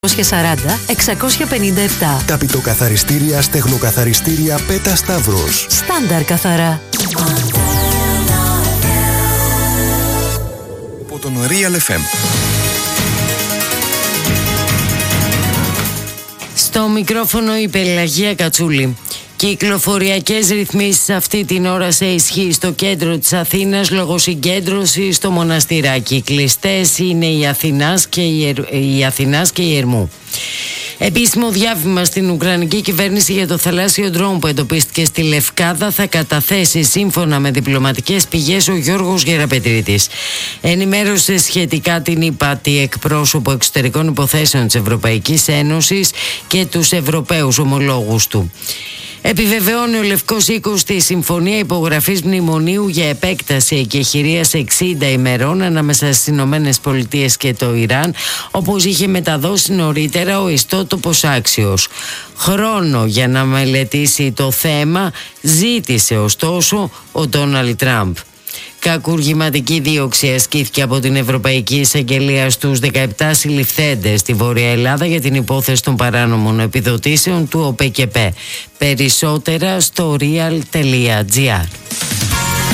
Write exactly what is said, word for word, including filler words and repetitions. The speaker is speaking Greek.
σαράντα εξακόσια πενήντα επτά. Ταπητοκαθαριστήρια, στεγνοκαθαριστήρια Πέτα Σταύρος. Στάνταρ καθαρά. Από τον Real εφ εμ. Στο μικρόφωνο η Πελαγία Κατσούλη. Κυκλοφοριακές ρυθμίσεις αυτή την ώρα σε ισχύ στο κέντρο της Αθήνας λόγω συγκέντρωσης στο Μοναστηράκι. Κλειστές είναι η Αθηνάς και η, Ερ... η Αθηνάς και η Ερμού. Επίσημο διάβημα στην Ουκρανική κυβέρνηση για το θαλάσσιο ντρόουν που εντοπίστηκε στη Λευκάδα θα καταθέσει σύμφωνα με διπλωματικές πηγές ο Γιώργος Γεραπετρίτης. Ενημέρωσε σχετικά την ύπατη εκπρόσωπο εξωτερικών υποθέσεων της Ευρωπαϊκής Ένωσης και τους Ευρωπαίους ομολόγους του. Επιβεβαιώνει ο Λευκός Οίκος τη συμφωνία υπογραφής μνημονίου για επέκταση εκεχηρίας εξήντα ημερών ανάμεσα στις Ηνωμένες Πολιτείες και το Ιράν, όπως είχε μεταδώσει νωρίτερα ο ιστότοπος Άξιος. Χρόνο για να μελετήσει το θέμα ζήτησε ωστόσο ο Ντόναλντ Τραμπ. Κακουργηματική δίωξη ασκήθηκε από την Ευρωπαϊκή Εισαγγελία στους δεκαεπτά συλληφθέντες στη Βόρεια Ελλάδα για την υπόθεση των παράνομων επιδοτήσεων του ΟΠΕΚΕΠΕ. Περισσότερα στο real τελεία gr.